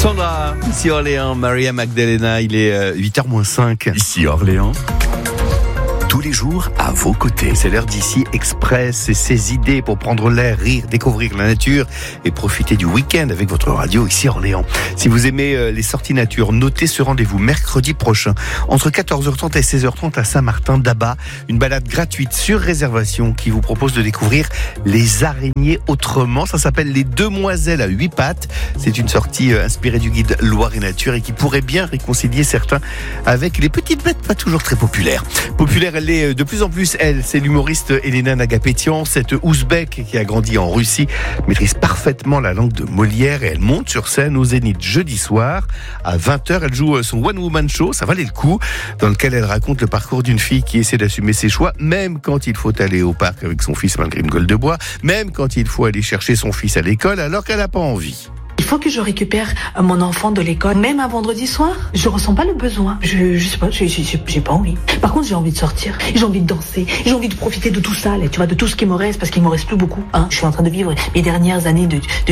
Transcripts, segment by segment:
Sandra, ici Orléans, Maria Magdalena, il est 8h-5. Ici Orléans, tous les jours à vos côtés. C'est l'heure d'Ici Express et ses idées pour prendre l'air, rire, découvrir la nature et profiter du week-end avec votre radio ici Orléans. Si vous aimez les sorties nature, notez ce rendez-vous mercredi prochain entre 14h30 et 16h30 à Saint-Martin-d'Abat. Une balade gratuite sur réservation qui vous propose de découvrir les araignées autrement. Ça s'appelle Les Demoiselles à 8 pattes. C'est une sortie inspirée du guide Loire et Nature et qui pourrait bien réconcilier certains avec les petites bêtes pas toujours très populaires. Elle est de plus en plus, c'est l'humoriste Elena Nagapetian, cette ouzbek qui a grandi en Russie, maîtrise parfaitement la langue de Molière et elle monte sur scène au Zénith jeudi soir. À 20h, elle joue son One Woman Show, ça valait le coup, dans lequel elle raconte le parcours d'une fille qui essaie d'assumer ses choix, même quand il faut aller au parc avec son fils malgré une gueule de bois, même quand il faut aller chercher son fils à l'école alors qu'elle n'a pas envie. Il faut que je récupère mon enfant de l'école, même un vendredi soir. Je ressens pas le besoin. Je sais pas, j'ai pas envie. Par contre, j'ai envie de sortir, j'ai envie de danser, j'ai envie de profiter de tout ça, là, tu vois, de tout ce qui me reste, parce qu'il me reste plus beaucoup. Je suis en train de vivre mes dernières années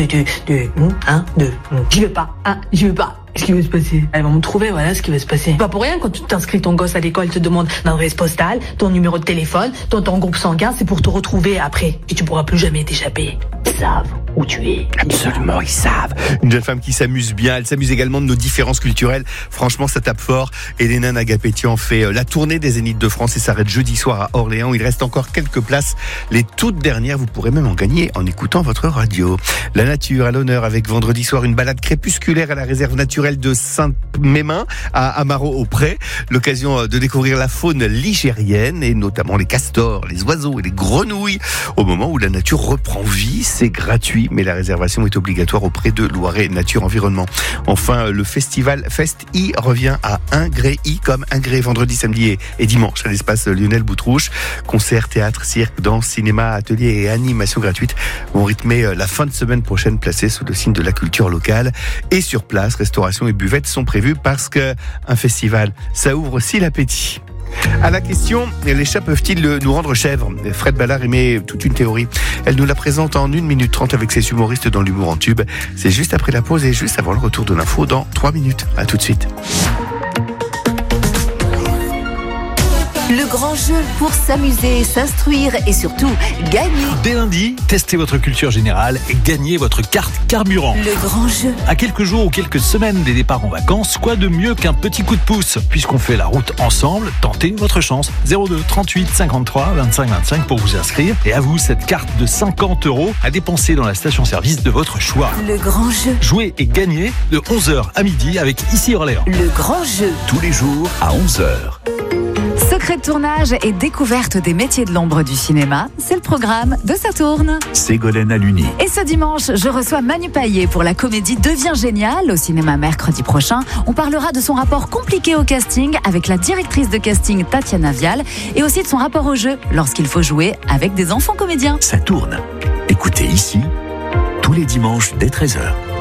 j'y vais pas. Ce qui va se passer. Elles vont me trouver, voilà ce qui va se passer. Pas pour rien, quand tu t'inscris ton gosse à l'école, te demande l'adresse postale, ton numéro de téléphone, ton groupe sanguin, c'est pour te retrouver après. Et tu pourras plus jamais t'échapper. Ils savent où tu es. Absolument, ils savent. Une jeune femme qui s'amuse bien, elle s'amuse également de nos différences culturelles. Franchement, ça tape fort. Elena Nagapetian fait la tournée des Zéniths de France et s'arrête jeudi soir à Orléans. Il reste encore quelques places. Les toutes dernières, vous pourrez même en gagner en écoutant votre radio. La nature à l'honneur avec vendredi soir une balade crépusculaire à la réserve naturelle de Saint-Mémin à Amaro-au-Pré. L'occasion de découvrir la faune ligérienne et notamment les castors, les oiseaux et les grenouilles. Au moment où la nature reprend vie, c'est gratuit, mais la réservation est obligatoire auprès de Loiret Nature Environnement. Enfin, le festival Fest-I revient à Ingré-I comme Ingré vendredi, samedi et dimanche à l'espace Lionel Boutrouche. Concerts, théâtre, cirque, danse, cinéma, ateliers et animations gratuites vont rythmer la fin de semaine prochaine placée sous le signe de la culture locale. Et sur place, restauration et buvettes sont prévues parce qu'un festival, ça ouvre aussi l'appétit. À la question, les chats peuvent-ils nous rendre chèvres ? Fred Ballard émet toute une théorie. Elle nous la présente en 1 minute 30 avec ses humoristes dans l'humour en tube. C'est juste après la pause et juste avant le retour de l'info dans 3 minutes. À tout de suite. Le grand jeu pour s'amuser, s'instruire et surtout gagner. Dès lundi, testez votre culture générale et gagnez votre carte carburant. Le grand jeu. À quelques jours ou quelques semaines des départs en vacances, quoi de mieux qu'un petit coup de pouce ? Puisqu'on fait la route ensemble, tentez votre chance. 02 38 53 25 25 pour vous inscrire. Et à vous cette carte de 50 € à dépenser dans la station-service de votre choix. Le grand jeu. Jouez et gagnez de 11h à midi avec Ici Orléans. Le grand jeu. Tous les jours à 11h. Secret de tournage et découverte des métiers de l'ombre du cinéma, c'est le programme de Ça tourne. Ségolène Aluni. Et ce dimanche, je reçois Manu Payet pour la comédie Devient génial au cinéma mercredi prochain. On parlera de son rapport compliqué au casting avec la directrice de casting Tatiana Vial et aussi de son rapport au jeu lorsqu'il faut jouer avec des enfants comédiens. Ça tourne. Écoutez ici, tous les dimanches dès 13h.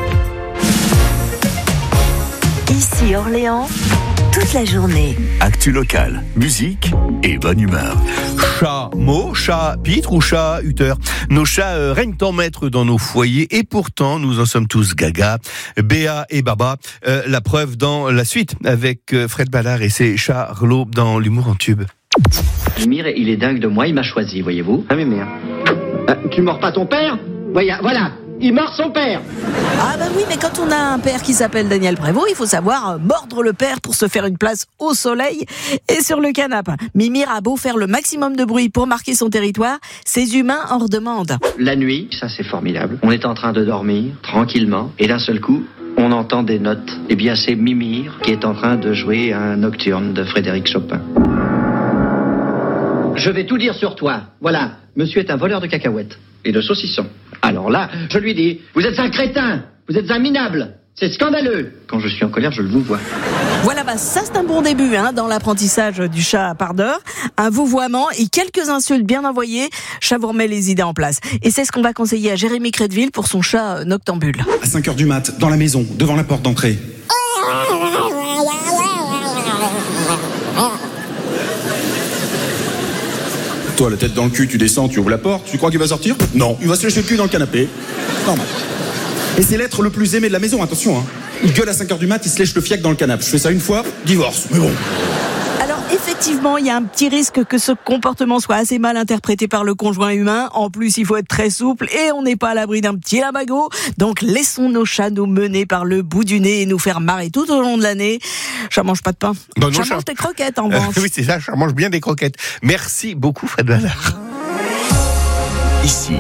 Ici Orléans, toute la journée. Actu locale, musique et bonne humeur. Chat mot, chat pitre ou chat huteur. Nos chats règnent en maître dans nos foyers et pourtant nous en sommes tous gaga. Béa et Baba, la preuve dans la suite avec Fred Ballard et ses chats Arlo dans l'humour en tube. Mimir, il est dingue de moi, il m'a choisi, voyez-vous. Ah, Mimir. Tu mords pas ton père ? Voilà, il mord son père. Ah bah oui, mais quand on a un père qui s'appelle Daniel Prévost, il faut savoir mordre le père pour se faire une place au soleil et sur le canapé. Mimir a beau faire le maximum de bruit pour marquer son territoire, ses humains en redemandent. La nuit, ça c'est formidable. On est en train de dormir, tranquillement, et d'un seul coup, on entend des notes. Eh bien, c'est Mimir qui est en train de jouer un nocturne de Frédéric Chopin. Je vais tout dire sur toi. Voilà, monsieur est un voleur de cacahuètes et de saucissons. Alors là, je lui dis, vous êtes un crétin, vous êtes un minable, c'est scandaleux. Quand je suis en colère, je le vous vois. Voilà, ça c'est un bon début dans l'apprentissage du chat pardeur. Un vouvoiement et quelques insultes bien envoyées, chat vous remet les idées en place. Et c'est ce qu'on va conseiller à Jérémy Crédville pour son chat noctambule. À 5h du mat, dans la maison, devant la porte d'entrée. Toi, la tête dans le cul, tu descends, tu ouvres la porte, tu crois qu'il va sortir ? Non, il va se lécher le cul dans le canapé. Normal. Et c'est l'être le plus aimé de la maison, attention. Il gueule à 5h du mat, il se lèche le fiac dans le canapé. Je fais ça une fois, divorce. Mais bon. Alors effectivement, il y a un petit risque que ce comportement soit assez mal interprété par le conjoint humain. En plus, il faut être très souple et on n'est pas à l'abri d'un petit lamago. Donc laissons nos chats nous mener par le bout du nez et nous faire marrer tout au long de l'année. Chat mange pas de pain. Chat mange des croquettes en revanche. Oui, c'est ça, chat mange bien des croquettes. Merci beaucoup, Fred Vallard. Ici,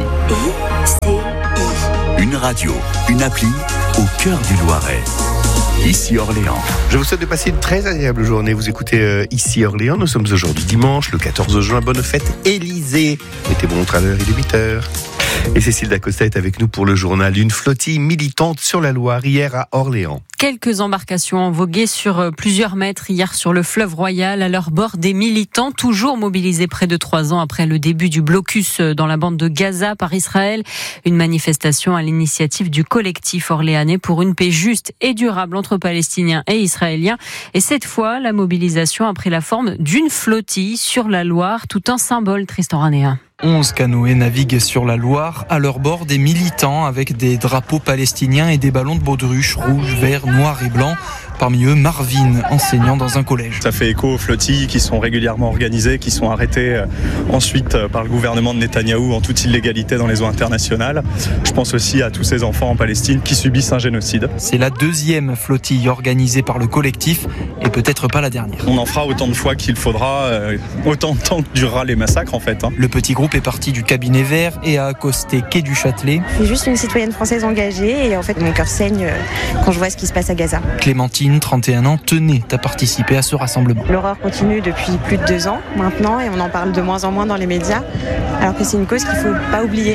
une radio, une appli au cœur du Loiret. Ici Orléans. Je vous souhaite de passer une très agréable journée. Vous écoutez Ici Orléans. Nous sommes aujourd'hui dimanche, le 14 juin. Bonne fête, Élysée. Mettez bon montre à l'heure, il est 8h. Et Cécile Dacosta est avec nous pour le journal. Une flottille militante sur la Loire hier à Orléans. Quelques embarcations ont vogué sur plusieurs mètres hier sur le fleuve Royal. À leur bord, des militants toujours mobilisés près de 3 ans après le début du blocus dans la bande de Gaza par Israël. Une manifestation à l'initiative du collectif orléanais pour une paix juste et durable entre Palestiniens et Israéliens. Et cette fois, la mobilisation a pris la forme d'une flottille sur la Loire, tout un symbole, Tristan Ranéa. 11 canoës naviguent sur la Loire, à leur bord des militants avec des drapeaux palestiniens et des ballons de baudruche rouge, vert, noir et blanc. Parmi eux, Marvin, enseignant dans un collège. Ça fait écho aux flottilles qui sont régulièrement organisées, qui sont arrêtées ensuite par le gouvernement de Netanyahou en toute illégalité dans les eaux internationales. Je pense aussi à tous ces enfants en Palestine qui subissent un génocide. C'est la 2e flottille organisée par le collectif et peut-être pas la dernière. On en fera autant de fois qu'il faudra, autant de temps que durera les massacres en fait. Le petit groupe est parti du cabinet vert et a accosté quai du Châtelet. Je suis juste une citoyenne française engagée et en fait mon cœur saigne quand je vois ce qui se passe à Gaza. Clémentine, 31 ans, tenait à participer à ce rassemblement. L'horreur continue depuis plus de 2 ans maintenant et on en parle de moins en moins dans les médias, alors que c'est une cause qu'il ne faut pas oublier.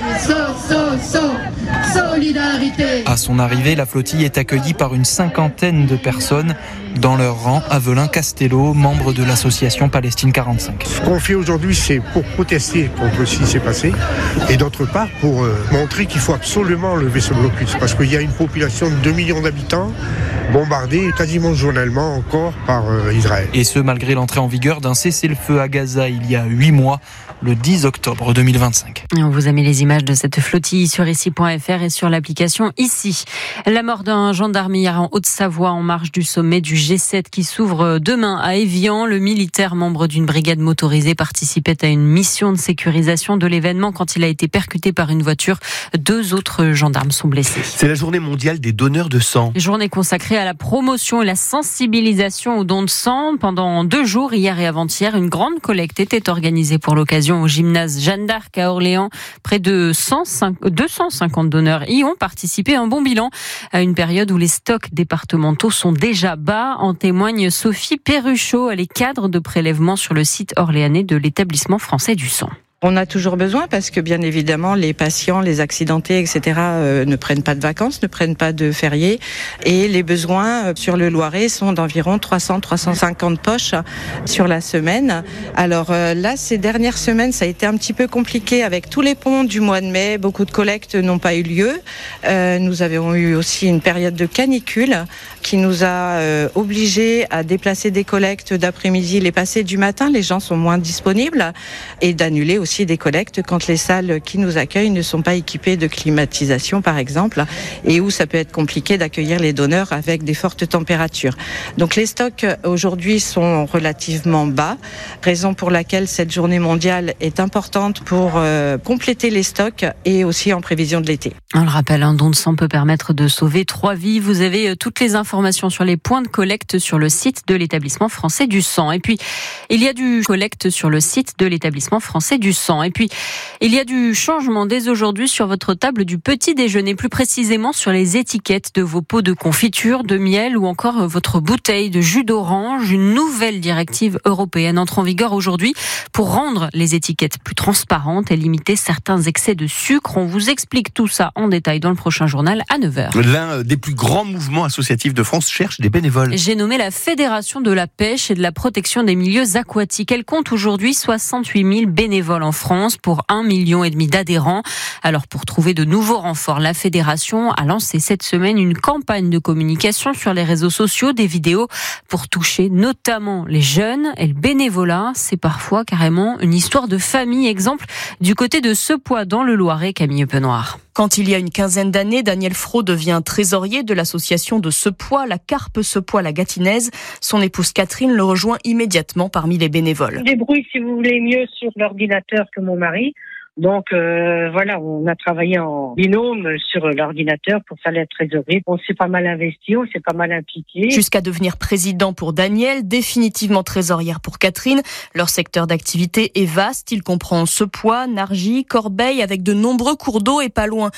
Solidarité. À son arrivée, la flottille est accueillie par une 50aine de personnes. Dans leur rang, Avelin Castello, membre de l'association Palestine 45. Ce qu'on fait aujourd'hui, c'est pour protester contre ce qui s'est passé et d'autre part pour montrer qu'il faut absolument lever ce blocus parce qu'il y a une population de 2 millions d'habitants bombardée quasiment journellement encore par Israël. Et ce, malgré l'entrée en vigueur d'un cessez-le-feu à Gaza il y a 8 mois, le 10 octobre 2025. On vous a mis les images de cette flottille sur ici.fr et sur l'application Ici. La mort d'un gendarme hier en Haute-Savoie en marge du sommet du G7 qui s'ouvre demain à Évian. Le militaire, membre d'une brigade motorisée, participait à une mission de sécurisation de l'événement quand il a été percuté par une voiture. 2 autres gendarmes sont blessés. C'est la journée mondiale des donneurs de sang. Journée consacrée à la promotion et la sensibilisation aux dons de sang. Pendant 2 jours, hier et avant-hier, une grande collecte était organisée pour l'occasion au gymnase Jeanne d'Arc à Orléans. Près de 250 donneurs y ont participé. Un bon bilan à une période où les stocks départementaux sont déjà bas. En témoigne Sophie Perruchot, elle est cadre de prélèvement sur le site orléanais de l'établissement français du sang. On a toujours besoin parce que bien évidemment les patients, les accidentés, etc. ne prennent pas de vacances, ne prennent pas de fériés et les besoins sur le Loiret sont d'environ 300-350 poches sur la semaine. Alors là, ces dernières semaines, ça a été un petit peu compliqué avec tous les ponts du mois de mai. Beaucoup de collectes n'ont pas eu lieu. Nous avons eu aussi une période de canicule qui nous a obligés à déplacer des collectes d'après-midi, les passer du matin. Les gens sont moins disponibles et d'annuler aussi des collectes quand les salles qui nous accueillent ne sont pas équipées de climatisation par exemple et où ça peut être compliqué d'accueillir les donneurs avec des fortes températures. Donc les stocks aujourd'hui sont relativement bas, raison pour laquelle cette journée mondiale est importante pour compléter les stocks et aussi en prévision de l'été. On le rappelle, un don de sang peut permettre de sauver 3 vies. Vous avez toutes les informations sur les points de collecte sur le site de l'établissement français du sang. Et puis, il y a du collecte sur le site de l'établissement français du sang. Et puis, il y a du changement dès aujourd'hui sur votre table du petit déjeuner, plus précisément sur les étiquettes de vos pots de confiture, de miel ou encore votre bouteille de jus d'orange. Une nouvelle directive européenne entre en vigueur aujourd'hui pour rendre les étiquettes plus transparentes et limiter certains excès de sucre. On vous explique tout ça en détail dans le prochain journal à 9h. L'un des plus grands mouvements associatifs de France cherche des bénévoles. J'ai nommé la Fédération de la pêche et de la protection des milieux aquatiques. Elle compte aujourd'hui 68 000 bénévoles en France pour 1,5 million d'adhérents. Alors pour trouver de nouveaux renforts, la fédération a lancé cette semaine une campagne de communication sur les réseaux sociaux, des vidéos pour toucher notamment les jeunes. Et le bénévolat, c'est parfois carrément une histoire de famille. Exemple du côté de Sepoix dans le Loiret, Camille Penoir. Quand il y a une quinzaine d'années, Daniel Fro devient trésorier de l'association de Sepoix, la Carpe Sepoix-la-Gatinaise. Son épouse Catherine le rejoint immédiatement parmi les bénévoles. Je débrouille, si vous voulez, mieux sur l'ordinateur que mon mari. Donc voilà, on a travaillé en binôme sur l'ordinateur pour faire la trésorerie. On s'est pas mal investi, on s'est pas mal impliqué. Jusqu'à devenir président pour Daniel, définitivement trésorière pour Catherine. Leur secteur d'activité est vaste, il comprend Sepoix, Nargy, Corbeil, avec de nombreux cours d'eau et pas loin